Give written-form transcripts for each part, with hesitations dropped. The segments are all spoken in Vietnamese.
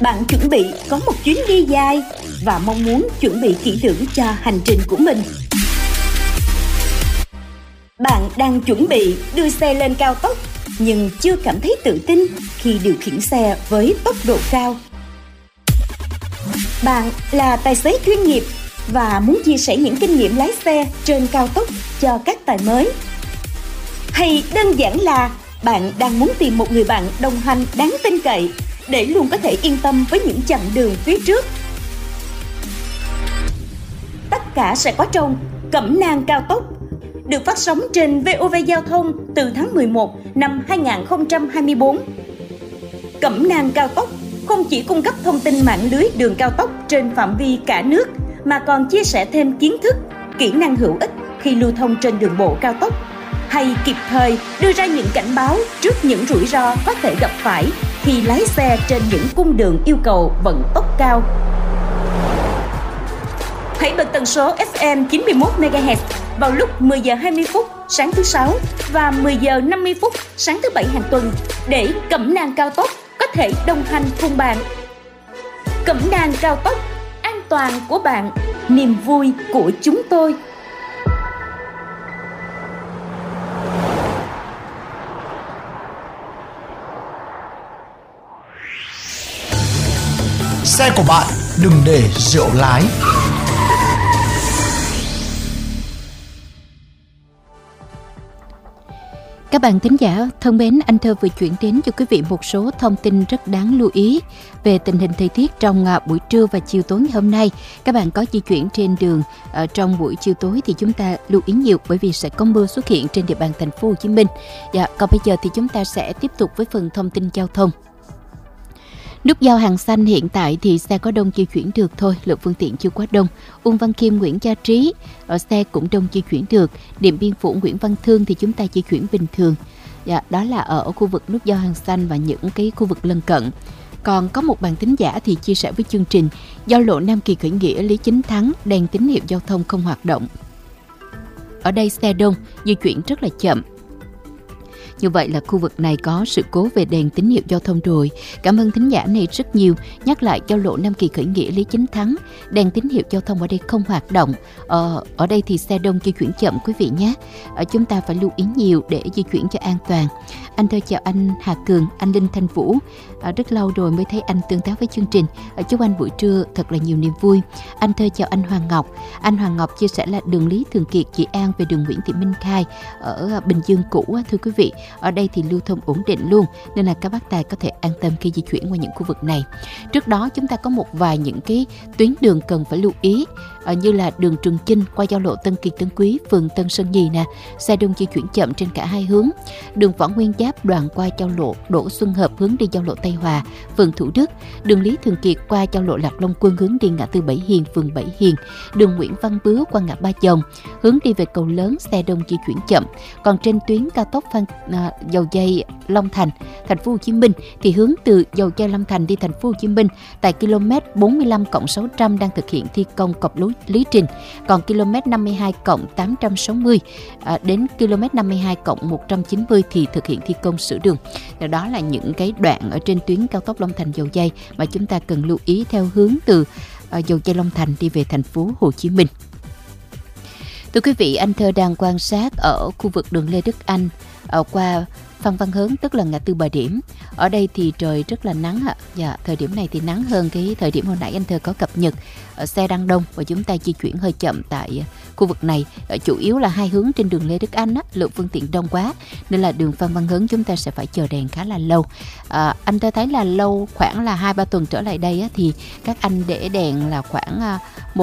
Bạn chuẩn bị có một chuyến đi dài và mong muốn chuẩn bị kỹ lưỡng cho hành trình của mình. Bạn đang chuẩn bị đưa xe lên cao tốc nhưng chưa cảm thấy tự tin khi điều khiển xe với tốc độ cao. Bạn là tài xế chuyên nghiệp và muốn chia sẻ những kinh nghiệm lái xe trên cao tốc cho các tài mới. Hay đơn giản là bạn đang muốn tìm một người bạn đồng hành đáng tin cậy để luôn có thể yên tâm với những chặng đường phía trước. Tất cả sẽ có trong Cẩm nang cao tốc, được phát sóng trên VOV Giao thông từ tháng 11 năm 2024. Cẩm nang cao tốc không chỉ cung cấp thông tin mạng lưới đường cao tốc trên phạm vi cả nước, mà còn chia sẻ thêm kiến thức, kỹ năng hữu ích khi lưu thông trên đường bộ cao tốc, hay kịp thời đưa ra những cảnh báo trước những rủi ro có thể gặp phải khi lái xe trên những cung đường yêu cầu vận tốc cao. Hãy bật tần số FM 91 MHz vào lúc 10 giờ 20 phút sáng thứ Sáu và 10 giờ 50 phút sáng thứ Bảy hàng tuần để Cẩm nang cao tốc có thể đồng hành cùng bạn. Cẩm nang cao tốc, an toàn của bạn, niềm vui của chúng tôi. Xe của bạn đừng để rượu lái. Các bạn thính giả thân mến, anh Thơ vừa chuyển đến cho quý vị một số thông tin rất đáng lưu ý về tình hình thời tiết trong buổi trưa và chiều tối ngày hôm nay. Các bạn có di chuyển trên đường trong buổi chiều tối thì chúng ta lưu ý nhiều, bởi vì sẽ có mưa xuất hiện trên địa bàn thành phố Hồ Chí Minh. Còn bây giờ thì chúng ta sẽ tiếp tục với phần thông tin giao thông. Nút giao Hàng Xanh hiện tại thì xe có đông di chuyển được thôi, lượng phương tiện chưa quá đông. Uông Văn Khiêm, Nguyễn Gia Trí, xe cũng đông di chuyển được. Điện Biên Phủ, Nguyễn Văn Thương thì chúng ta di chuyển bình thường. Đó là ở khu vực nút giao Hàng Xanh và những cái khu vực lân cận. Còn có một bạn thính giả thì chia sẻ với chương trình, giao lộ Nam Kỳ khởi nghĩa Lý Chính Thắng, đèn tín hiệu giao thông không hoạt động. Ở đây xe đông, di chuyển rất là chậm. Như vậy là khu vực này có sự cố về đèn tín hiệu giao thông rồi. Cảm ơn thính giả này rất nhiều. Nhắc lại, giao lộ Nam Kỳ khởi nghĩa Lý Chính Thắng, đèn tín hiệu giao thông ở đây không hoạt động. Ở đây thì xe đông di chuyển chậm quý vị nhé. Chúng ta phải lưu ý nhiều để di chuyển cho an toàn. Anh Thơ chào anh Hà Cường, anh Linh Thanh Vũ. Rất lâu rồi mới thấy anh tương tác với chương trình. Chúc anh buổi trưa thật là nhiều niềm vui. Anh Thơ chào anh Hoàng Ngọc. Anh Hoàng Ngọc chia sẻ là đường Lý Thường Kiệt, Dị An về đường Nguyễn Thị Minh Khai ở Bình Dương cũ, thưa quý vị. Ở đây thì lưu thông ổn định luôn, nên là các bác tài có thể an tâm khi di chuyển qua những khu vực này. Trước đó chúng ta có một vài những cái tuyến đường cần phải lưu ý, như là đường Trường Chinh qua giao lộ Tân Kỳ Tân Quý, phường Tân Sơn Nhì nè, xe đông di chuyển chậm trên cả hai hướng. Đường Võ Nguyên Giáp đoạn qua giao lộ Đỗ Xuân Hợp hướng đi giao lộ Tây Hòa, phường Thủ Đức. Đường Lý Thường Kiệt qua giao lộ Lạc Long Quân hướng đi ngã tư Bảy Hiền, phường Bảy Hiền. Đường Nguyễn Văn Bứa qua ngã Ba Chồng hướng đi về cầu lớn, xe đông di chuyển chậm. Còn trên tuyến cao tốc Dầu Giây Long Thành, thành phố Hồ Chí Minh thì hướng từ Dầu Giây Long Thành đi thành phố Hồ Chí Minh tại km 45+600 đang thực hiện thi công cọc lối Lý Trình. Còn km 52+860 đến km 52+190 thì thực hiện thi công sửa đường. Đó là những cái đoạn ở trên tuyến cao tốc Long Thành Dầu Giây mà chúng ta cần lưu ý theo hướng từ Dầu Giây Long Thành đi về thành phố Hồ Chí Minh. Thưa quý vị, anh Thơ đang quan sát ở khu vực đường Lê Đức Anh qua Phan Văn Hớn, tức là ngã tư Bà Điểm. Ở đây thì trời rất là nắng ạ. Thời điểm này thì nắng hơn cái thời điểm hồi nãy anh Thơ có cập nhật. Xe đang đông và chúng ta di chuyển hơi chậm tại khu vực này. Chủ yếu là hai hướng trên đường Lê Đức Anh, lượng phương tiện đông quá nên là đường Phan Văn Hớn chúng ta sẽ phải chờ đèn khá là lâu. Anh Thơ thấy là lâu, khoảng là 2-3 tuần trở lại đây thì các anh để đèn là khoảng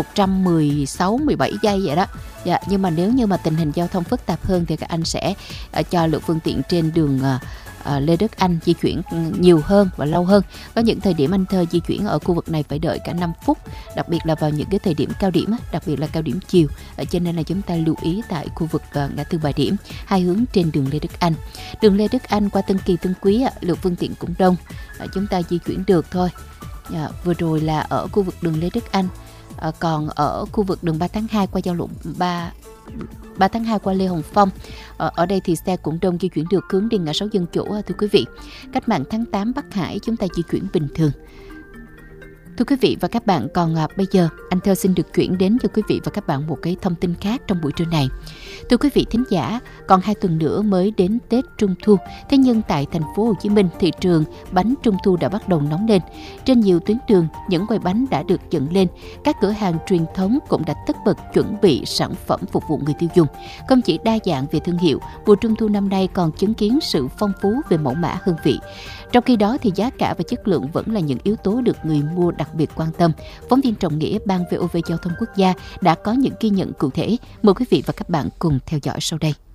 116-17 giây vậy đó. Nhưng mà nếu như mà tình hình giao thông phức tạp hơn thì các anh sẽ cho lượng phương tiện trên đường Lê Đức Anh di chuyển nhiều hơn và lâu hơn. Có những thời điểm anh Thơ di chuyển ở khu vực này phải đợi cả 5 phút, đặc biệt là vào những cái thời điểm cao điểm, đặc biệt là cao điểm chiều. Cho nên là chúng ta lưu ý tại khu vực ngã tư Bà Điểm, hai hướng trên đường Lê Đức Anh. Đường Lê Đức Anh qua Tân Kỳ Tân Quý, lượng phương tiện cũng đông, chúng ta di chuyển được thôi. Vừa rồi là ở khu vực đường Lê Đức Anh. Còn ở khu vực đường 3 tháng 2 qua giao lộ 3 tháng 2 qua Lê Hồng Phong, ở đây thì xe cũng đông di chuyển được hướng đi ngã 6 Dân Chủ, thưa quý vị. Cách mạng tháng 8 Bắc Hải chúng ta di chuyển bình thường. Thưa quý vị và các bạn, còn bây giờ anh Thơ xin được chuyển đến cho quý vị và các bạn một cái thông tin khác trong buổi trưa này. Thưa quý vị thính giả, còn 2 tuần nữa mới đến Tết Trung Thu. Thế nhưng tại thành phố Hồ Chí Minh, thị trường bánh Trung Thu đã bắt đầu nóng lên. Trên nhiều tuyến đường, những quầy bánh đã được dựng lên. Các cửa hàng truyền thống cũng đã tất bật chuẩn bị sản phẩm phục vụ người tiêu dùng. Không chỉ đa dạng về thương hiệu, mùa Trung Thu năm nay còn chứng kiến sự phong phú về mẫu mã hương vị. Trong khi đó thì giá cả và chất lượng vẫn là những yếu tố được người mua đặc biệt quan tâm. Phóng viên Trọng Nghĩa, Ban VOV Giao thông Quốc gia đã có những ghi nhận cụ thể. Mời quý vị và các bạn cùng theo dõi sau đây.